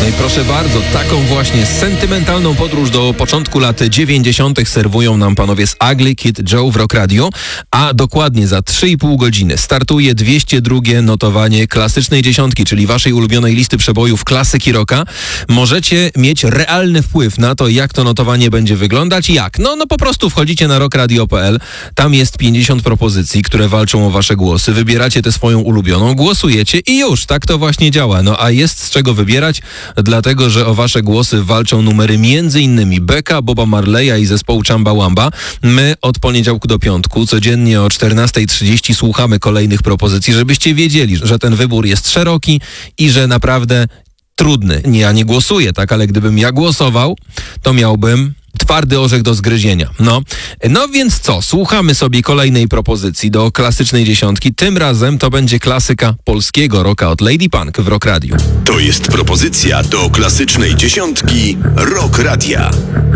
No i proszę bardzo, taką właśnie sentymentalną podróż do początku lat 90. serwują nam panowie z Ugly Kid Joe w Rock Radio, a dokładnie za 3,5 godziny startuje 202 notowanie klasycznej dziesiątki, czyli waszej ulubionej listy przebojów klasyki rocka. Możecie mieć realny wpływ na to, jak to notowanie będzie wyglądać. Jak? No po prostu wchodzicie na rockradio.pl, tam jest 50 propozycji, które walczą o wasze głosy. Wybieracie tę swoją ulubioną, głosujecie i już, tak to właśnie działa. No a jest z czego wybierać, dlatego że o wasze głosy walczą numery m.in. Becka, Boba Marleya i zespołu Chumbawamba. My od poniedziałku do piątku codziennie o 14:30 słuchamy kolejnych propozycji, żebyście wiedzieli, że ten wybór jest szeroki i że naprawdę trudny. Ja nie głosuję, tak, ale gdybym ja głosował, to miałbym twardy orzech do zgryzienia. No więc co? Słuchamy sobie kolejnej propozycji do klasycznej dziesiątki. Tym razem to będzie klasyka polskiego rocka od Lady Punk w Rock Radio. To jest propozycja do klasycznej dziesiątki Rock Radia.